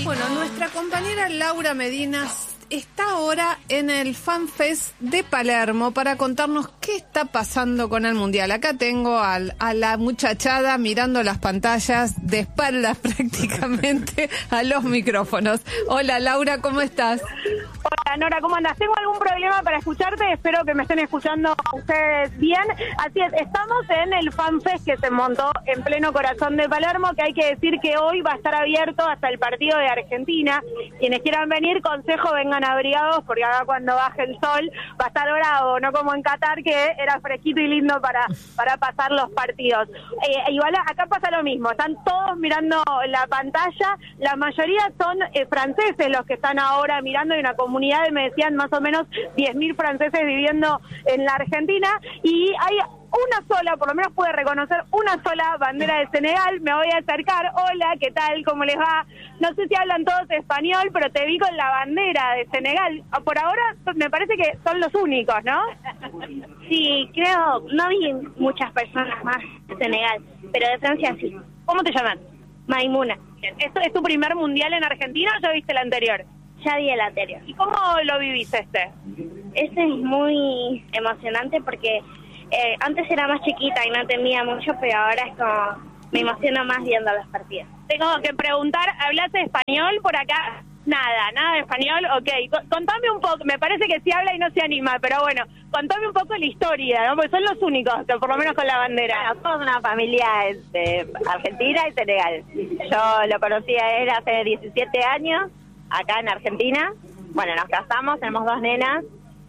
Bueno, nuestra compañera Laura Medina está ahora en el FanFest de Palermo para contarnos qué está pasando con el Mundial. Acá tengo a la muchachada mirando las pantallas de espaldas prácticamente a los micrófonos. Hola Laura, ¿cómo estás? Hola Nora, ¿cómo andas? Tengo algún problema para escucharte, espero que me estén escuchando ustedes bien. Así es, estamos en el FanFest que se montó en pleno corazón de Palermo, que hay que decir que hoy va a estar abierto hasta el partido de Argentina. Quienes quieran venir, consejo, vengan abrigados, porque acá cuando baje el sol va a estar bravo, no como en Qatar, que era fresquito y lindo para pasar los partidos. Igual acá pasa lo mismo, están todos mirando la pantalla, la mayoría son franceses los que están ahora mirando, y una comunidad, me decían, más o menos 10.000 franceses viviendo en la Argentina, y hay una sola, por lo menos puede reconocer una sola bandera de Senegal. Me voy a acercar. Hola, ¿qué tal? ¿Cómo les va? No sé si hablan todos español, pero te vi con la bandera de Senegal. Por ahora me parece que son los únicos, ¿no? Sí, creo, no vi muchas personas más de Senegal, pero de Francia sí. ¿Cómo te llaman? Maimuna. ¿Esto es tu primer mundial en Argentina o ya viste el anterior? Ya vi el anterior. ¿Y cómo lo vivís este? Este es muy emocionante porque antes era más chiquita y no entendía mucho, pero ahora es como me emociona más viendo los partidos. Tengo que preguntar, ¿hablas español por acá? Nada de español, ok. Contame un poco, me parece que sí habla y no se anima, pero bueno, contame un poco la historia, ¿no? Porque son los únicos, por lo menos con la bandera. Bueno, somos una familia de Argentina y Senegal. Yo lo conocí a él hace 17 años, acá en Argentina. Bueno, nos casamos, tenemos 2 nenas,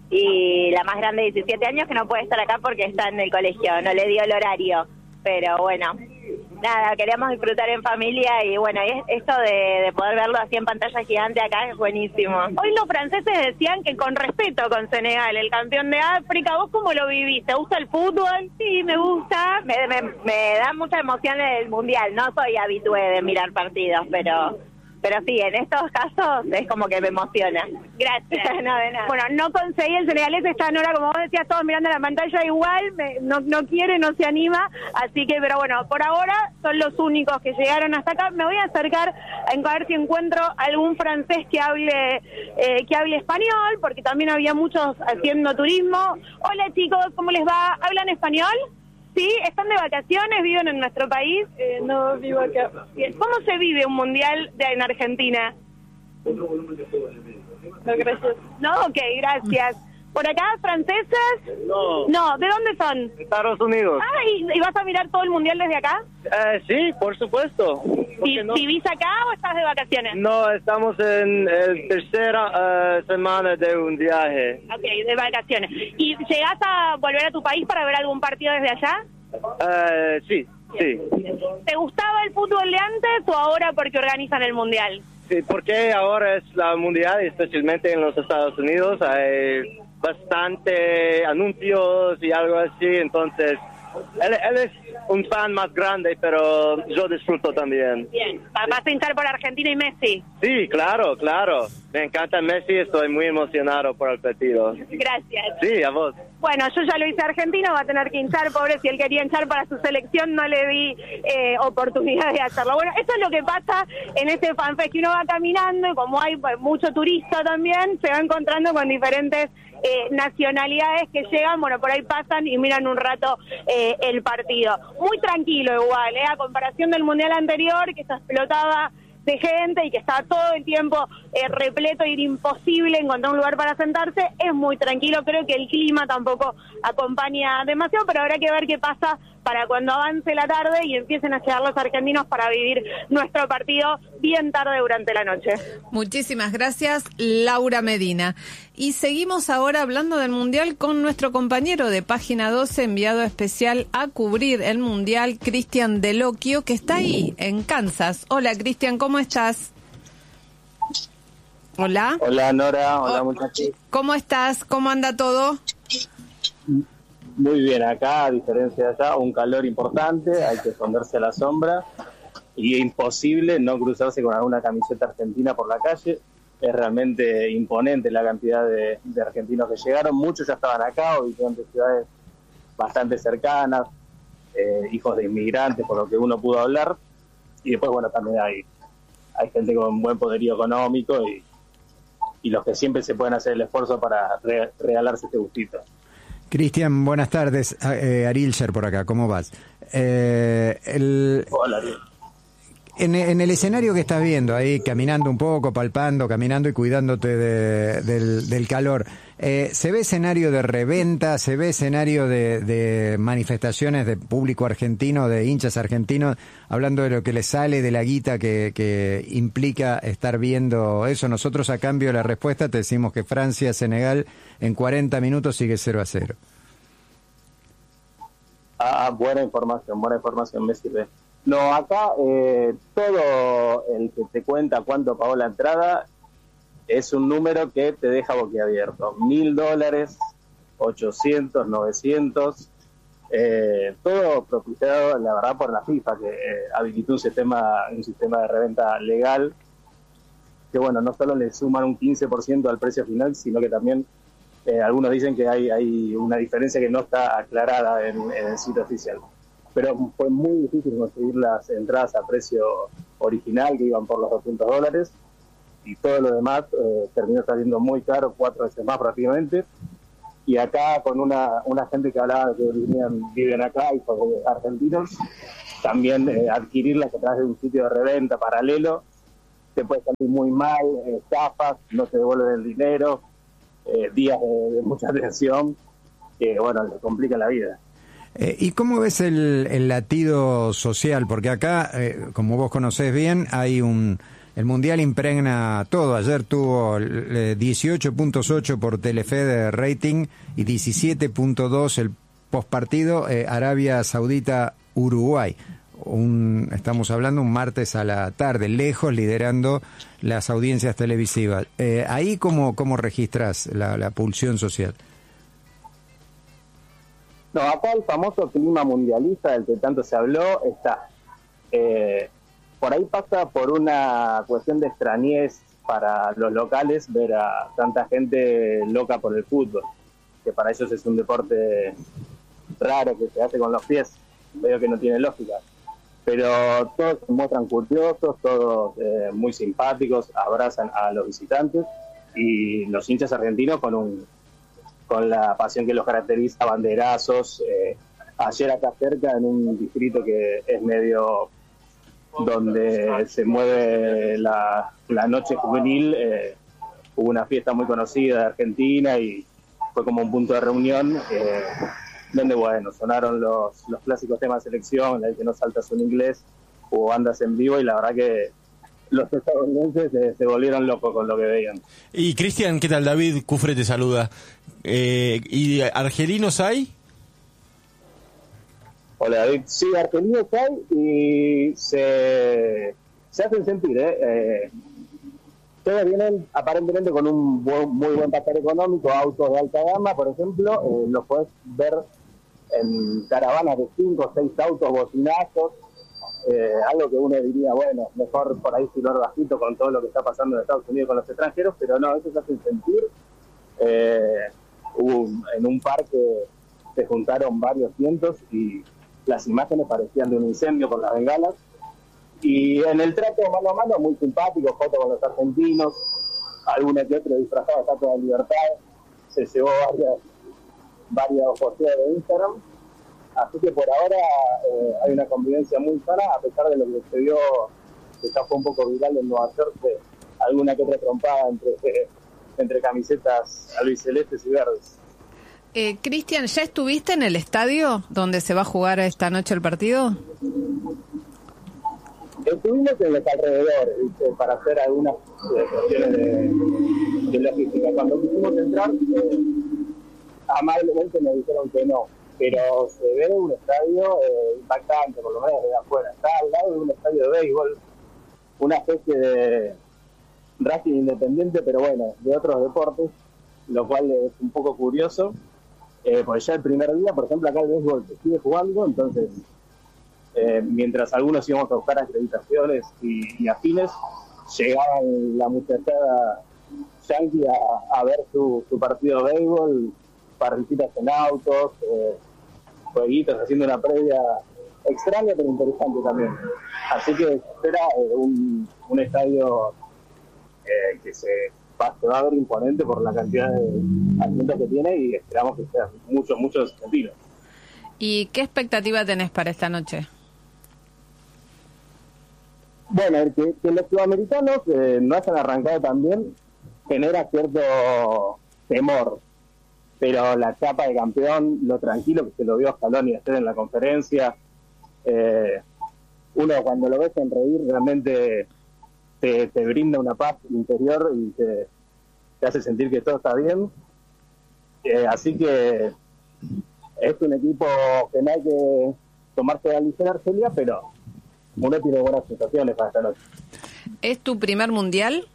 y la más grande de 17 años que no puede estar acá porque está en el colegio, no le dio el horario. Pero bueno, nada, queríamos disfrutar en familia y bueno, esto de poder verlo así en pantalla gigante acá es buenísimo. Hoy los franceses decían que con respeto con Senegal, el campeón de África. ¿Vos cómo lo vivís? ¿Te gusta el fútbol? Sí, me gusta, me da mucha emoción el Mundial. No soy habitué de mirar partidos, pero sí, en estos casos es como que me emociona. Gracias. No, de nada. Bueno, no conseguí el senegalés, está Nora, como vos decías, todos mirando la pantalla igual, no quiere, no se anima, así que, pero bueno, por ahora son los únicos que llegaron hasta acá. Me voy a acercar a ver si encuentro algún francés que hable español, porque también había muchos haciendo turismo. Hola chicos, ¿cómo les va? ¿Hablan español? ¿Sí? ¿Están de vacaciones? ¿Viven en nuestro país? No, vivo acá. ¿Cómo se vive un mundial en Argentina? No, gracias. No, ok, gracias. ¿Por acá, franceses? No. No, ¿de dónde son? Estados Unidos. Ah, ¿y vas a mirar todo el mundial desde acá? Sí, por supuesto. ¿Vivís acá o estás de vacaciones? No, estamos en la tercera semana de un viaje. Ok, de vacaciones. ¿Y llegás a volver a tu país para ver algún partido desde allá? Sí. ¿Te gustaba el fútbol de antes o ahora porque organizan el mundial? Sí, porque ahora es la mundial, especialmente en los Estados Unidos, hay bastante anuncios y algo así, entonces él es un fan más grande, pero yo disfruto también. Bien, ¿vas a hinchar por Argentina y Messi? Sí, claro, me encanta Messi, estoy muy emocionado por el partido. Gracias. Sí, a vos. Bueno, yo ya lo hice argentino, va a tener que hinchar, pobre, si él quería hinchar para su selección, no le di oportunidad de hacerlo. Bueno, eso es lo que pasa en este FanFest, que uno va caminando y como hay mucho turista también, se va encontrando con diferentes nacionalidades que llegan, bueno, por ahí pasan y miran un rato el partido. Muy tranquilo igual, a comparación del Mundial anterior, que se explotaba de gente y que estaba todo el tiempo repleto y era imposible encontrar un lugar para sentarse. Es muy tranquilo, creo que el clima tampoco acompaña demasiado, pero habrá que ver qué pasa para cuando avance la tarde y empiecen a llegar los argentinos para vivir nuestro partido bien tarde durante la noche. Muchísimas gracias, Laura Medina. Y seguimos ahora hablando del Mundial con nuestro compañero de Página 12, enviado especial a cubrir el Mundial, Cristian Delocchio, que está ahí, en Kansas. Hola, Cristian, ¿cómo estás? Hola. Hola, Nora. Hola, muchachos. ¿Cómo estás? ¿Cómo anda todo? Muy bien, acá, a diferencia de allá, un calor importante, hay que esconderse a la sombra y es imposible no cruzarse con alguna camiseta argentina por la calle. Es realmente imponente la cantidad de argentinos que llegaron, muchos ya estaban acá, o vivían de ciudades bastante cercanas, hijos de inmigrantes, por lo que uno pudo hablar, y después, bueno, también hay hay gente con buen poderío económico y los que siempre se pueden hacer el esfuerzo para regalarse este gustito. Cristian, buenas tardes. Ariel Sher por acá, ¿cómo vas? Hola, Ariel. En el escenario que estás viendo ahí, caminando un poco, palpando, caminando y cuidándote del calor, ¿se ve escenario de reventa? ¿Se ve escenario de manifestaciones de público argentino, de hinchas argentinos, hablando de lo que les sale, de la guita que implica estar viendo eso? Nosotros, a cambio de la respuesta, te decimos que Francia-Senegal en 40 minutos sigue 0-0. Buena información, me sirve. No, acá todo el que te cuenta cuánto pagó la entrada es un número que te deja boquiabierto. $1.000, 800, 900, todo propiciado, la verdad, por la FIFA, que habilitó un sistema de reventa legal, que bueno, no solo le suman un 15% al precio final, sino que también algunos dicen que hay una diferencia que no está aclarada en el sitio oficial. Pero fue muy difícil conseguir las entradas a precio original, que iban por los $200, y todo lo demás terminó saliendo muy caro, 4 veces más prácticamente. Y acá, con una gente que hablaba que viven acá y son argentinos, también adquirirlas a través de un sitio de reventa paralelo te puede salir muy mal, estafas, no te devuelven el dinero, días de mucha tensión, que bueno, le complica la vida. ¿Y cómo ves el latido social? Porque acá, como vos conocés bien, el Mundial impregna todo. Ayer tuvo 18.8 por Telefe de rating y 17.2 el postpartido Arabia Saudita-Uruguay. Estamos hablando un martes a la tarde, lejos liderando las audiencias televisivas. ¿Ahí cómo registras la pulsión social? No, acá el famoso clima mundialista del que tanto se habló está. Por ahí pasa por una cuestión de extrañez para los locales ver a tanta gente loca por el fútbol, que para ellos es un deporte raro que se hace con los pies, veo que no tiene lógica. Pero todos se muestran curiosos, todos muy simpáticos, abrazan a los visitantes, y los hinchas argentinos con la pasión que los caracteriza, banderazos. Ayer acá cerca, en un distrito que es medio donde se mueve la noche juvenil, hubo una fiesta muy conocida de Argentina y fue como un punto de reunión donde, bueno, sonaron los clásicos temas de selección, el que no saltas un inglés, hubo bandas en vivo, y la verdad que los estadounidenses se volvieron locos con lo que veían. Y Cristian, ¿qué tal? David Cufre te saluda. ¿Y argelinos hay? Hola, David. Sí, argelinos hay y se hacen sentir. Todos vienen aparentemente con un muy buen pasar económico, autos de alta gama, por ejemplo, los podés ver en caravanas de 5 o 6 autos, bocinazos, algo que uno diría, bueno, mejor por ahí silbar bajito con todo lo que está pasando en Estados Unidos con los extranjeros, pero no, eso se hace sentir. En un parque se juntaron varios cientos y las imágenes parecían de un incendio con las bengalas. Y en el trato mano a mano, muy simpático, foto con los argentinos, alguna que otra disfrazada, Estatua de Libertad, se llevó varias posteos de Instagram. Así que por ahora hay una convivencia muy sana, a pesar de lo que se vio, que ya fue un poco viral en Nueva York, de alguna que otra trompada entre camisetas albicelestes y verdes. Cristian, ¿ya estuviste en el estadio donde se va a jugar esta noche el partido? Estuvimos en los alrededores, para hacer algunas cuestiones de logística. Cuando quisimos entrar, amablemente nos dijeron que no, pero se ve un estadio impactante, por lo menos desde afuera. Está al lado de un estadio de béisbol, una especie de Racing Independiente, pero bueno, de otros deportes, lo cual es un poco curioso, porque ya el primer día, por ejemplo, acá el béisbol se sigue jugando, entonces mientras algunos íbamos a buscar acreditaciones y afines, llegaban la muchachada yankee a ver su partido de béisbol, parrillitas en autos, jueguitos, haciendo una previa extraño pero interesante también. Así que se espera un estadio que se va a ver imponente por la cantidad de asientos que tiene y esperamos que sean muchos argentinos. ¿Y qué expectativa tenés para esta noche? Bueno, que los sudamericanos no hayan arrancado tan bien genera cierto temor, pero la chapa de campeón, lo tranquilo que se lo vio a Scaloni hacer en la conferencia, uno cuando lo ves sonreír realmente te brinda una paz interior y te hace sentir que todo está bien. Así que es un equipo que no hay que tomarse a la ligera, Argelia, pero uno tiene buenas sensaciones para esta noche. ¿Es tu primer mundial?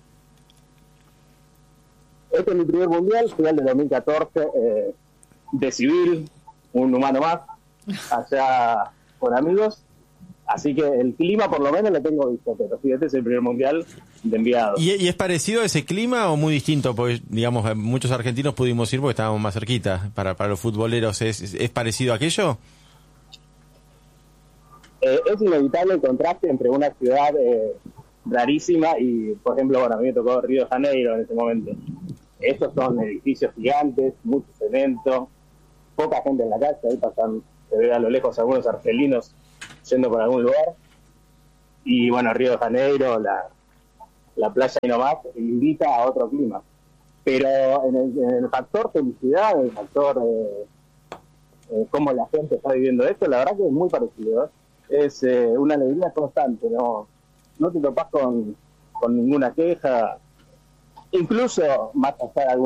Este es mi primer mundial, fui al de 2014 de civil, un humano más, allá con amigos. Así que el clima por lo menos lo tengo visto, pero fíjate, es el primer mundial de enviado. ¿Y es parecido a ese clima o muy distinto? Porque, digamos, muchos argentinos pudimos ir porque estábamos más cerquita. Para los futboleros, ¿es parecido a aquello? Es inevitable el contraste entre una ciudad rarísima y, por ejemplo, bueno, a mí me tocó Río de Janeiro en ese momento. Estos son edificios gigantes, mucho cemento, poca gente en la calle, ahí pasan, se ve a lo lejos algunos argelinos yendo por algún lugar. Y bueno, Río de Janeiro, la playa y nomás, invita a otro clima. Pero en el factor felicidad, en el factor cómo la gente está viviendo esto, la verdad que es muy parecido. Es una alegría constante, no te topás con ninguna queja, incluso más allá de